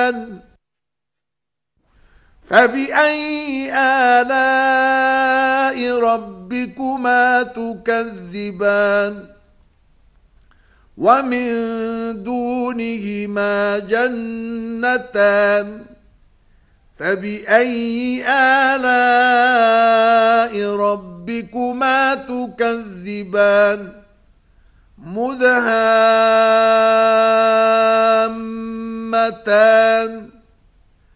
تكذبان فبأي آلاء ربكما تكذبان ومن دونهما جنتان فبأي آلاء ربكما تكذبان مدهامتان